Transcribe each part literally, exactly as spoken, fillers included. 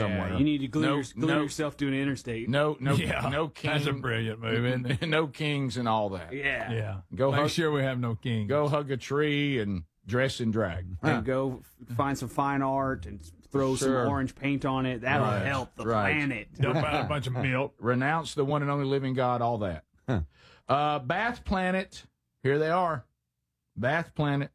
somewhere. You need to glue, no, your, glue no, yourself to an interstate. No, no, Yeah, no king. that's a brilliant move, isn't it? No kings and all that. Yeah. Yeah. Go Make hug- sure we have no kings. Go hug a tree and dress in drag. And go f- find some fine art and throw Sure. some orange paint on it. That'll Right. help the Right. planet. Dump out a bunch of milk. Renounce the one and only living God, all that. Uh, Bath Planet, here they are. Bath Planet.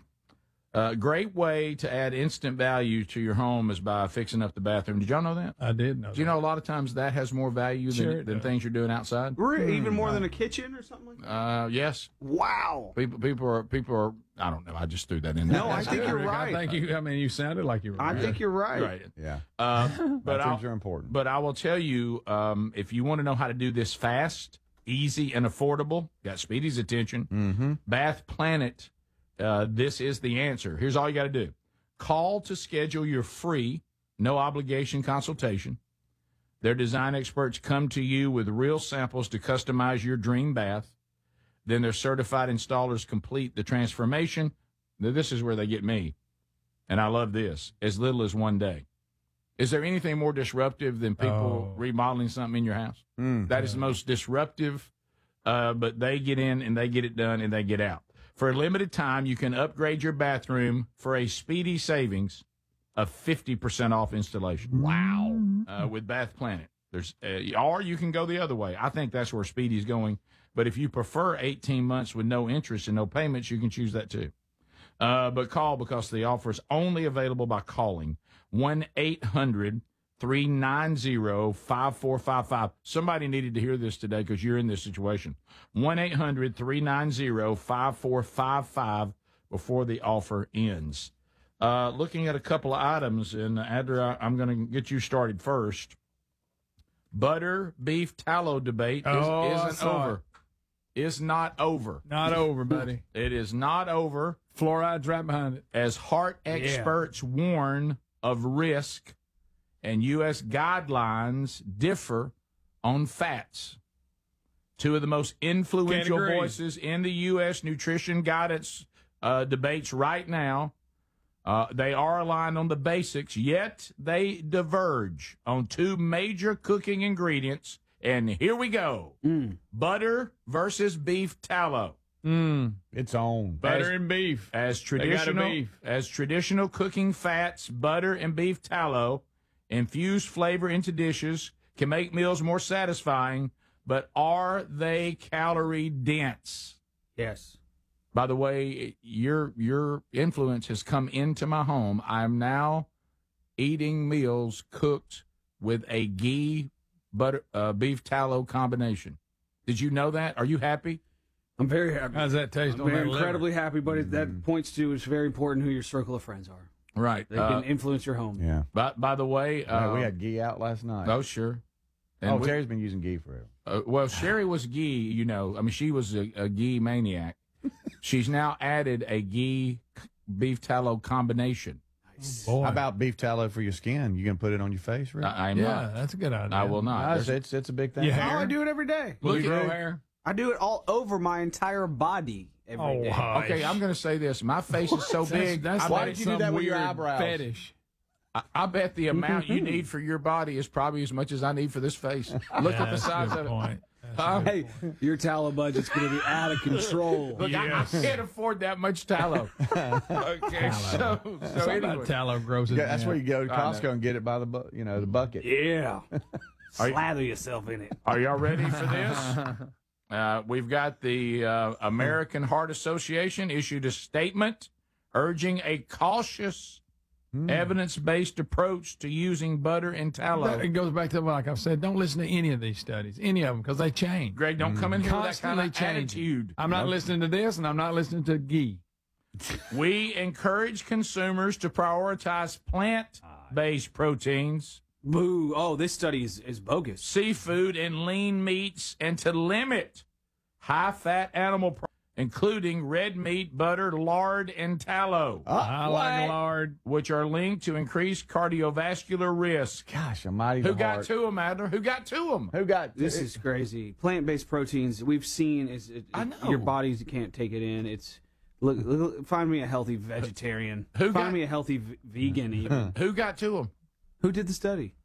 A great way to add instant value to your home is by fixing up the bathroom. Did y'all know that? I did know. Do you know a lot of times that has more value Sure than, it than does. things you're doing outside? Re- Even more than a kitchen or something like that? Uh, yes. Wow. People, people are, people are. I don't know. I just threw that in there. No, I think you're Rick, right. I think you. I mean, you sounded like you were. I right. think you're right. Right. Yeah. Uh, but Bathrooms I'll, are important. But I will tell you, um, if you want to know how to do this fast, easy, and affordable, got Speedy's attention. Mm-hmm. Bath Planet. Uh, this is the answer. Here's all you got to do. Call to schedule your free, no obligation consultation. Their design experts come to you with real samples to customize your dream bath. Then their certified installers complete the transformation. Now, this is where they get me. And I love this. As little as one day. Is there anything more disruptive than people Oh. remodeling something in your house? Mm. That is the most disruptive, uh, but they get in and they get it done and they get out. For a limited time, you can upgrade your bathroom for a speedy savings of fifty percent off installation. Wow. Uh, with Bath Planet. There's, uh, or you can go the other way. I think that's where Speedy's going. But if you prefer eighteen months with no interest and no payments, you can choose that too. Uh, but call because the offer is only available by calling one eight hundred three nine zero five four five five. Somebody needed to hear this today because you're in this situation. one eight hundred three nine zero five four five five before the offer ends. Uh, looking at a couple of items, and Andrew, I- I'm going to get you started first. Butter beef tallow debate is, Oh, I isn't saw over. Is not over. Not over, buddy. It is not over. Fluoride's right behind it. As heart experts warn of risk and U S guidelines differ on fats. Two of the most influential Can't agree. voices in the U S nutrition guidance uh, debates right now. Uh, they are aligned on the basics, yet they diverge on two major cooking ingredients. And here we go. Butter versus beef tallow. Mm. It's on. Butter As- and beef. As They gotta traditional, beef. as traditional cooking fats, butter and beef tallow infuse flavor into dishes can make meals more satisfying, but are they calorie dense? Yes. By the way, your your influence has come into my home. I'm now eating meals cooked with a ghee butter uh, beef tallow combination. Did you know that? Are you happy? I'm very happy. How's that taste I'm on very that liver? incredibly happy, but it, that points to it's very important who your circle of friends are. Right. They Uh, can influence your home. Yeah. by, by the way, Yeah, uh, we had ghee out last night. oh sure. And oh, we- Terry's been using ghee forever. Uh, well, Sherry was ghee, you know. I mean, she was a, a ghee maniac. She's now added a ghee beef tallow combination. Boy. How about beef tallow for your skin? You gonna put it on your face, Rick? I, I'm yeah, not. that's a good idea. I will not. No, it's, There's- it's it's a big thing. Yeah. Oh, I do it every day. Will Look you grow at- hair? I do it all over my entire body every Oh, day. hush. Okay, I'm going to say this. My face is so big. That's, that's I, Why like did you do some that with your weird eyebrows? Fetish. I, I bet the amount you need for your body is probably as much as I need for this face. Look at the That's a size good of it. point. That's a Huh? good Hey, your tallow budget's going to be out of control. Look, I, I Yes. can't afford that much tallow. Okay, so, so Something anyway. about tallow grosses Yeah, that's me where out. you go to I know. Costco and get it by the bu- you know the bucket. Yeah. Slather yourself in it. Are y'all ready for this? Uh, we've got the uh, American Heart Association issued a statement urging a cautious, evidence-based approach to using butter and tallow. It goes back to like I've said. Don't listen to any of these studies, any of them, because they change. Greg, don't come in here with that kind Constantly of changing. attitude. I'm not listening to this, and I'm not listening to ghee. We encourage consumers to prioritize plant-based proteins, Boo. Oh, this study is, is bogus. seafood, and lean meats, and to limit high-fat animal products, including red meat, butter, lard, and tallow, I like lard. which are linked to increased cardiovascular risk. Gosh, almighty. Who the got heart. to them, Adler? Who got to them? Who got This is crazy. Plant-based proteins we've seen is it, I know. your bodies can't take it in. It's look, look find me a healthy vegetarian. Who find got- me a healthy v- vegan even. Who got to them? Who did the study?